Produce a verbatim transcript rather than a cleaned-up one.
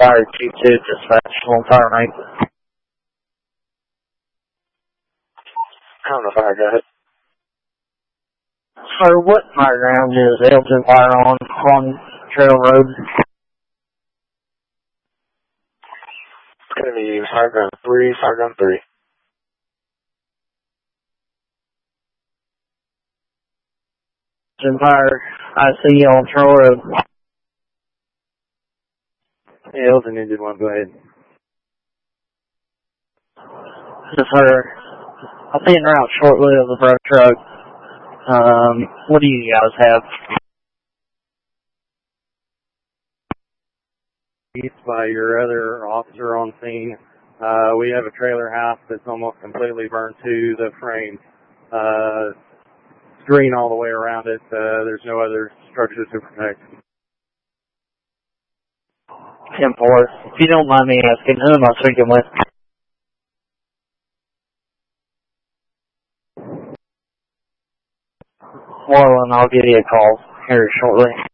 Empire two two, dispatch, full Empire right. Counter fire, go ahead. Sir, what fire ground is Elgin Fire on, on Trail Road? It's going to be Fireground three, Fireground three. Empire, I see you on Trail Road. Yeah, Elgin Engine one, go ahead. Yes, sir. I'll be en route shortly of the broke truck. Um, what do you guys have? By your other officer on scene, uh, we have a trailer house that's almost completely burned to the frame. Uh, screen all the way around it. Uh, there's no other structures to protect. ten four. If you don't mind me asking, who am I speaking with? Well, and I'll give you a call here shortly.